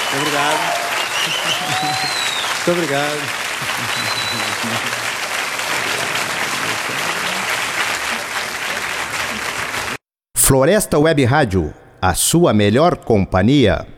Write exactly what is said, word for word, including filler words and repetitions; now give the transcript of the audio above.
Muito obrigado. Muito obrigado. Floresta Web Rádio, a sua melhor companhia.